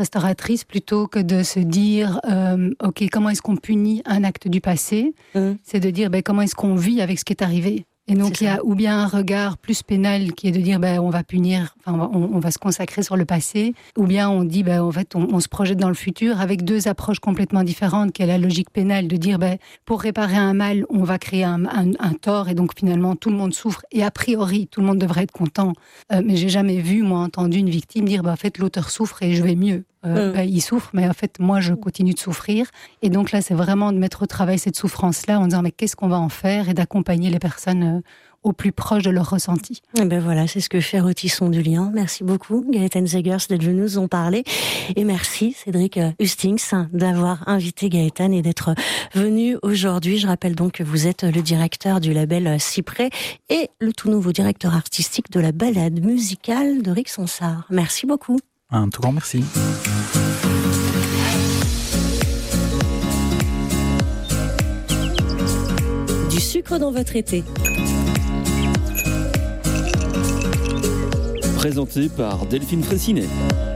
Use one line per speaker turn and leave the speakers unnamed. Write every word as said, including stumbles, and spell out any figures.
restauratrice plutôt que de se dire euh, ok, comment est-ce qu'on punit un acte du passé, mmh. c'est de dire ben, comment est-ce qu'on vit avec ce qui est arrivé. Et donc il y a ou bien un regard plus pénal qui est de dire ben, on va punir, enfin, on, va, on, on va se consacrer sur le passé, ou bien on dit ben, en fait on, on se projette dans le futur avec deux approches complètement différentes, qui est la logique pénale de dire ben, pour réparer un mal on va créer un, un, un tort et donc finalement tout le monde souffre et a priori tout le monde devrait être content, euh, mais j'ai jamais vu moi entendu une victime dire ben, en fait l'auteur souffre et je vais mieux. Euh, mmh. ben, il souffre, mais en fait, moi, je continue de souffrir. Et donc là, c'est vraiment de mettre au travail cette souffrance-là en disant, mais qu'est-ce qu'on va en faire, et d'accompagner les personnes euh, au plus proche de leur ressenti.
Et ben voilà, c'est ce que fait Rôtisson du Lion. Merci beaucoup, Gaëtane Zegers, d'être venu nous en parler. Et merci, Cédric Hustings, d'avoir invité Gaëtane et d'être venu aujourd'hui. Je rappelle donc que vous êtes le directeur du label Cyprès et le tout nouveau directeur artistique de la balade musicale de Rick Sansard. Merci beaucoup.
Un tout grand merci.
Du sucre dans votre été.
Présenté par Delphine Fraissinet.